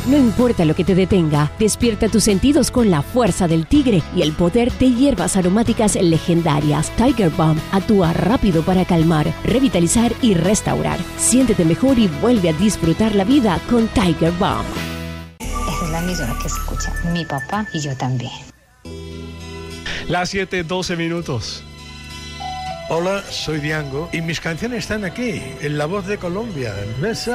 No importa lo que te detenga, despierta tus sentidos con la fuerza del tigre y el poder de hierbas aromáticas legendarias. Tiger Balm actúa rápido para calmar, revitalizar y restaurar. Siéntete mejor y vuelve a disfrutar la vida con Tiger Balm. Esa es la emisora que escucha mi papá y yo también. Las 7:12 minutos. Hola, soy Diango y mis canciones están aquí, en La Voz de Colombia.